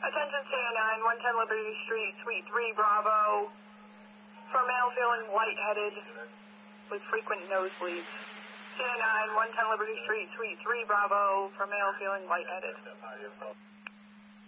Attention CA9, 110 Liberty Street, Suite 3, Bravo. For male feeling lightheaded with frequent nosebleeds. CA9, 110 Liberty Street, Suite 3, Bravo. For male feeling lightheaded.